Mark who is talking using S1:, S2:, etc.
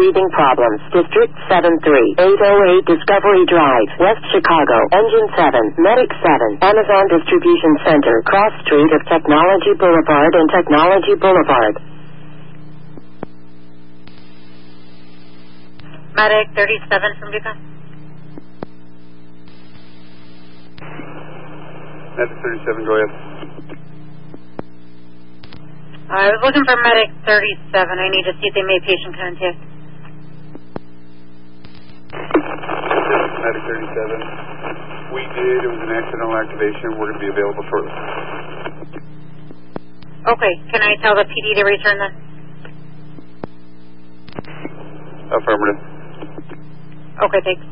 S1: breathing problems. District 73808 Discovery Drive, West Chicago. Engine 7, Medic 7, Amazon Distribution Center, cross street of Technology Boulevard and Technology Boulevard.
S2: Medic 37 from Duca.
S3: Medic 37, go ahead.
S2: I was looking for Medic 37. I need to see if they made patient contact.
S3: Medic 37. We did. It was an accidental activation. We're going to be available shortly.
S2: Okay. Can I tell the PD to return then?
S3: Affirmative.
S2: Okay, thanks.